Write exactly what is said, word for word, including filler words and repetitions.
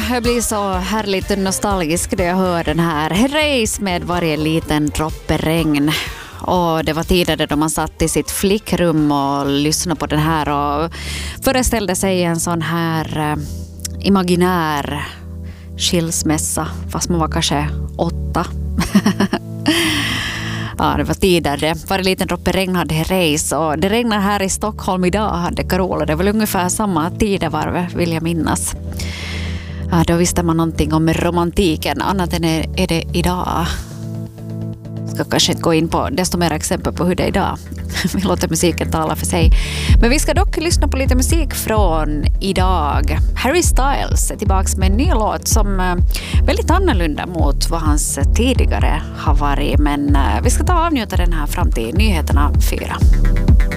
jag blir så härligt nostalgisk när jag hör den här Herreys med varje liten droppe regn. Och det var tidigare då man satt i sitt flickrum och lyssnade på den här och föreställde sig en sån här eh, imaginär skilsmässa, fast man var kanske åtta. Ja, det var tidigare. Varje liten droppe regn hade Herreys, och det regnar här i Stockholm idag, hade Carola. Det var ungefär samma tidevarv, vill jag minnas. Ja, då visste man någonting om romantiken, annat än är det idag. Ska kanske inte gå in på desto mer exempel på hur det är idag. Vi låter musiken tala för sig. Men vi ska dock lyssna på lite musik från idag. Harry Styles är tillbaka med en ny låt som är väldigt annorlunda mot vad hans tidigare har varit. Men vi ska ta och avnjuta den här fram till nyheterna fyra.